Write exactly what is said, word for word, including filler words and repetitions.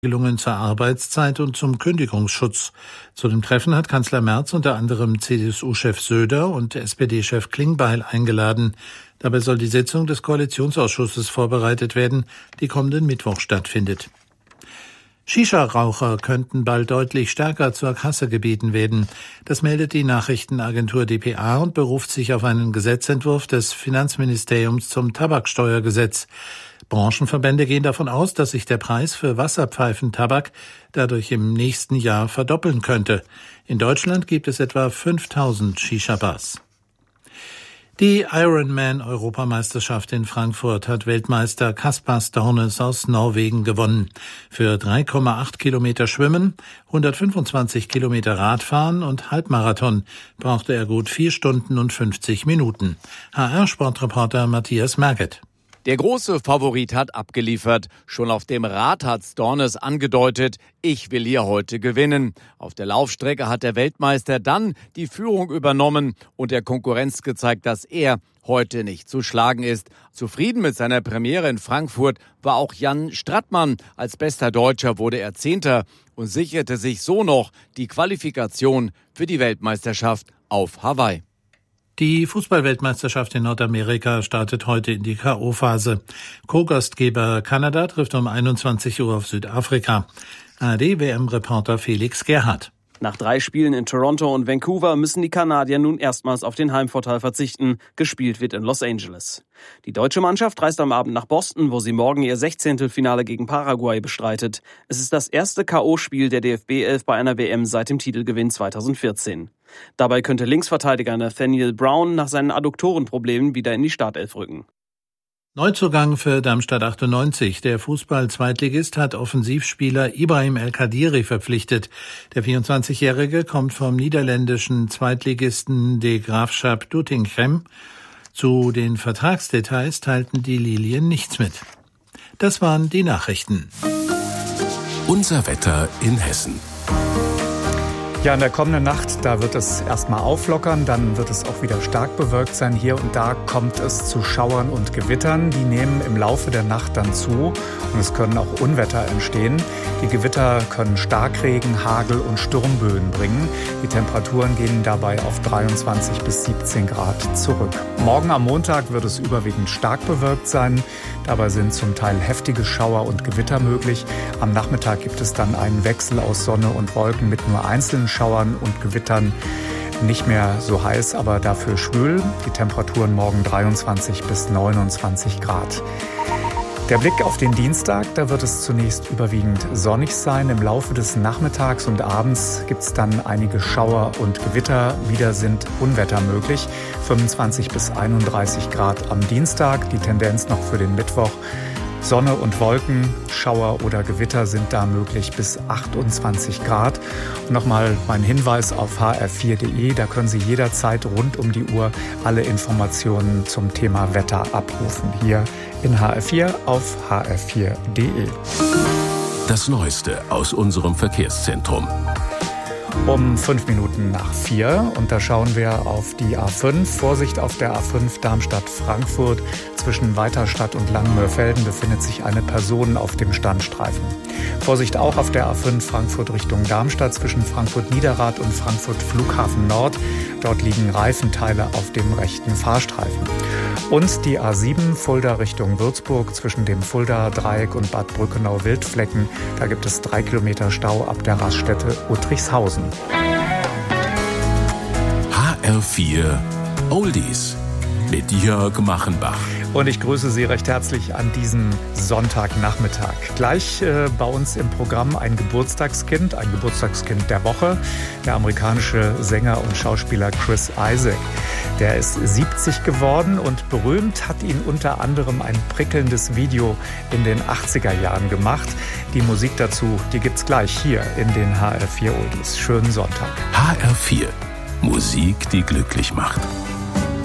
Regelungen zur Arbeitszeit und zum Kündigungsschutz. Zu dem Treffen hat Kanzler Merz unter anderem C D S U-Chef Söder und S P D-Chef Klingbeil eingeladen. Dabei soll die Sitzung des Koalitionsausschusses vorbereitet werden, die kommenden Mittwoch stattfindet. Shisha-Raucher könnten bald deutlich stärker zur Kasse gebeten werden. Das meldet die Nachrichtenagentur d p a und beruft sich auf einen Gesetzentwurf des Finanzministeriums zum Tabaksteuergesetz. Branchenverbände gehen davon aus, dass sich der Preis für Wasserpfeifentabak dadurch im nächsten Jahr verdoppeln könnte. In Deutschland gibt es etwa fünftausend Shisha-Bars. Die Ironman-Europameisterschaft in Frankfurt hat Weltmeister Kaspar Stornes aus Norwegen gewonnen. Für drei Komma acht Kilometer Schwimmen, hundertfünfundzwanzig Kilometer Radfahren und Halbmarathon brauchte er gut vier Stunden und fünfzig Minuten. H R-Sportreporter Matthias Merget. Der große Favorit hat abgeliefert. Schon auf dem Rad hat Stornes angedeutet, ich will hier heute gewinnen. Auf der Laufstrecke hat der Weltmeister dann die Führung übernommen und der Konkurrenz gezeigt, dass er heute nicht zu schlagen ist. Zufrieden mit seiner Premiere in Frankfurt war auch Jan Strattmann. Als bester Deutscher wurde er Zehnter und sicherte sich so noch die Qualifikation für die Weltmeisterschaft auf Hawaii. Die Fußballweltmeisterschaft in Nordamerika startet heute in die K O-Phase. Co-Gastgeber Kanada trifft um einundzwanzig Uhr auf Südafrika. A R D-W M-Reporter Felix Gerhardt. Nach drei Spielen in Toronto und Vancouver müssen die Kanadier nun erstmals auf den Heimvorteil verzichten. Gespielt wird in Los Angeles. Die deutsche Mannschaft reist am Abend nach Boston, wo sie morgen ihr Sechzehntelfinale gegen Paraguay bestreitet. Es ist das erste K O-Spiel der D F B elf bei einer W M seit dem Titelgewinn zweitausendvierzehn. Dabei könnte Linksverteidiger Nathaniel Brown nach seinen Adduktorenproblemen wieder in die Startelf rücken. Neuzugang für Darmstadt achtundneunzig. Der Fußball-Zweitligist hat Offensivspieler Ibrahim El Kadiri verpflichtet. Der vierundzwanzigjährige kommt vom niederländischen Zweitligisten De Graafschap Doetinchem. Zu den Vertragsdetails teilten die Lilien nichts mit. Das waren die Nachrichten. Unser Wetter in Hessen. Ja, in der kommenden Nacht, da wird es erstmal auflockern, dann wird es auch wieder stark bewölkt sein. Hier und da kommt es zu Schauern und Gewittern. Die nehmen im Laufe der Nacht dann zu und es können auch Unwetter entstehen. Die Gewitter können Starkregen, Hagel und Sturmböen bringen. Die Temperaturen gehen dabei auf dreiundzwanzig bis siebzehn Grad zurück. Morgen am Montag wird es überwiegend stark bewölkt sein. Dabei sind zum Teil heftige Schauer und Gewitter möglich. Am Nachmittag gibt es dann einen Wechsel aus Sonne und Wolken mit nur einzelnen Schauern und Gewittern. Nicht mehr so heiß, aber dafür schwül. Die Temperaturen morgen dreiundzwanzig bis neunundzwanzig Grad. Der Blick auf den Dienstag, da wird es zunächst überwiegend sonnig sein. Im Laufe des Nachmittags und Abends gibt es dann einige Schauer und Gewitter. Wieder sind Unwetter möglich. fünfundzwanzig bis einunddreißig Grad am Dienstag. Die Tendenz noch für den Mittwoch. Sonne und Wolken, Schauer oder Gewitter sind da möglich bis achtundzwanzig Grad. Und nochmal mein Hinweis auf h r vier punkt d e, da können Sie jederzeit rund um die Uhr alle Informationen zum Thema Wetter abrufen. Hier in H R vier auf h r vier punkt d e. Das Neueste aus unserem Verkehrszentrum. Um fünf Minuten nach vier und da schauen wir auf die A fünf. Vorsicht auf der A fünf Darmstadt-Frankfurt. Zwischen Weiterstadt und Langenmörfelden befindet sich eine Person auf dem Standstreifen. Vorsicht auch auf der A fünf Frankfurt Richtung Darmstadt zwischen Frankfurt-Niederrad und Frankfurt Flughafen Nord. Dort liegen Reifenteile auf dem rechten Fahrstreifen. Und die A sieben Fulda Richtung Würzburg zwischen dem Fulda-Dreieck und Bad Brückenau-Wildflecken. Da gibt es drei Kilometer Stau ab der Raststätte Uttrichshausen. H R vier Oldies mit Jörg Machenbach. Und ich grüße Sie recht herzlich an diesem Sonntagnachmittag. Gleich äh, bei uns im Programm ein Geburtstagskind, ein Geburtstagskind der Woche, der amerikanische Sänger und Schauspieler Chris Isaak. Der ist siebzig geworden und berühmt hat ihn unter anderem ein prickelndes Video in den achtziger Jahren gemacht. Die Musik dazu, die gibt's gleich hier in den H R vier Oldies. Schönen Sonntag. H R vier. Musik, die glücklich macht.